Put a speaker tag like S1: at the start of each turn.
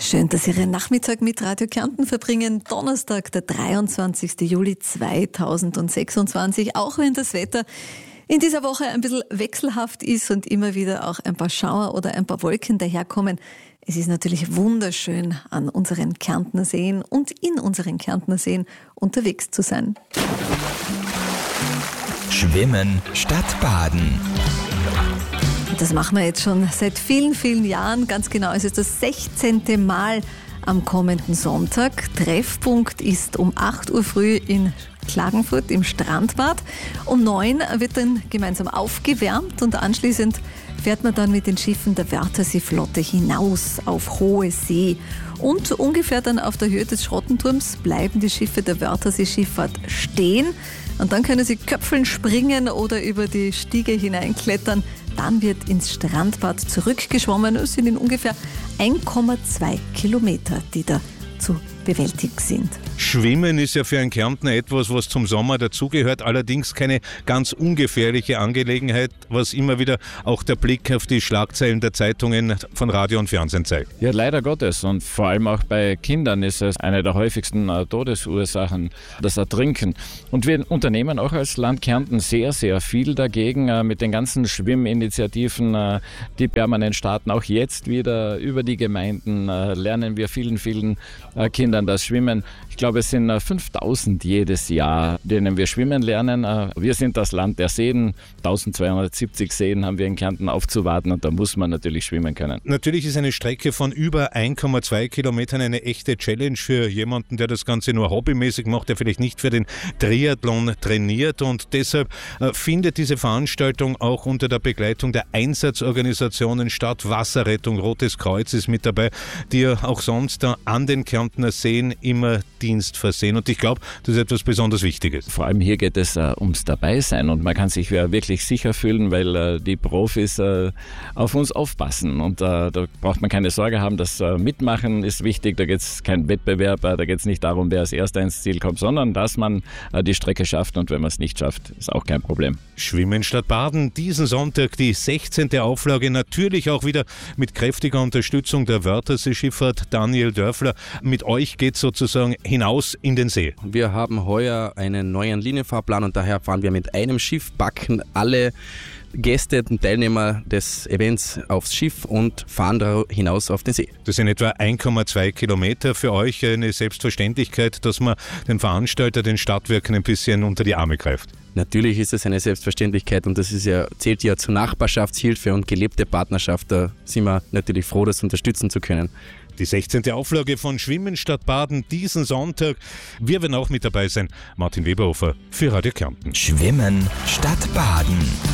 S1: Schön, dass Sie Ihren Nachmittag mit Radio Kärnten verbringen. Donnerstag, der 23. Juli 2026. Auch wenn das Wetter in dieser Woche ein bisschen wechselhaft ist und immer wieder auch ein paar Schauer oder ein paar Wolken daherkommen. Es ist natürlich wunderschön, an unseren Kärntner Seen und in unseren Kärntner Seen unterwegs zu sein.
S2: Schwimmen statt Baden.
S1: Das machen wir jetzt schon seit vielen, vielen Jahren. Ganz genau ist es das 16. Mal am kommenden Sonntag. Treffpunkt ist um 8 Uhr früh in Klagenfurt im Strandbad. Um 9 wird dann gemeinsam aufgewärmt und anschließend fährt man dann mit den Schiffen der Wörthersee-Flotte hinaus auf hohe See. Und ungefähr dann auf der Höhe des Schrottenturms bleiben die Schiffe der Wörthersee-Schifffahrt stehen. Und dann können sie köpfeln, springen oder über die Stiege hineinklettern. Dann wird ins Strandbad zurückgeschwommen. Es sind in ungefähr 1,2 Kilometer, die da zu bewältigen sind.
S3: Schwimmen ist ja für einen Kärntner etwas, was zum Sommer dazugehört, allerdings keine ganz ungefährliche Angelegenheit, was immer wieder auch der Blick auf die Schlagzeilen der Zeitungen von Radio und Fernsehen zeigt.
S4: Ja, leider Gottes, und vor allem auch bei Kindern ist es eine der häufigsten Todesursachen, das Ertrinken. Und wir unternehmen auch als Land Kärnten sehr, sehr viel dagegen mit den ganzen Schwimminitiativen, die permanent starten. Auch jetzt wieder über die Gemeinden lernen wir vielen Kindern das Schwimmen. Ich glaube, es sind 5000 jedes Jahr, denen wir schwimmen lernen. Wir sind das Land der Seen. 1270 Seen haben wir in Kärnten aufzuwarten und da muss man natürlich schwimmen können.
S3: Natürlich ist eine Strecke von über 1,2 Kilometern eine echte Challenge für jemanden, der das Ganze nur hobbymäßig macht, der vielleicht nicht für den Triathlon trainiert, und deshalb findet diese Veranstaltung auch unter der Begleitung der Einsatzorganisationen statt. Wasserrettung, Rotes Kreuz ist mit dabei, die ja auch sonst an den Kärntner Seen immer Dienst versehen, und ich glaube, das ist etwas besonders Wichtiges.
S4: Vor allem hier geht es ums Dabeisein und man kann sich wirklich sicher fühlen, weil die Profis auf uns aufpassen, und da braucht man keine Sorge haben, das Mitmachen ist wichtig, da geht es kein Wettbewerb, da geht es nicht darum, wer als Erster ins Ziel kommt, sondern dass man die Strecke schafft, und wenn man es nicht schafft, ist auch kein Problem.
S3: Schwimmen statt Baden, diesen Sonntag die 16. Auflage, natürlich auch wieder mit kräftiger Unterstützung der Wörthersee-Schifffahrt. Daniel Dörfler, mit euch geht es sozusagen hinaus in den See.
S5: Wir haben heuer einen neuen Linienfahrplan und daher fahren wir mit einem Schiff, packen alle Gäste und Teilnehmer des Events aufs Schiff und fahren da hinaus auf den See.
S3: Das sind etwa 1,2 Kilometer. Für euch eine Selbstverständlichkeit, dass man den Veranstalter, den Stadtwerken ein bisschen unter die Arme greift.
S5: Natürlich ist es eine Selbstverständlichkeit und das zählt ja zur Nachbarschaftshilfe und gelebte Partnerschaft. Da sind wir natürlich froh, das unterstützen zu können.
S3: Die 16. Auflage von Schwimmen statt Baden diesen Sonntag. Wir werden auch mit dabei sein. Martin Weberhofer für Radio Kärnten.
S2: Schwimmen statt Baden.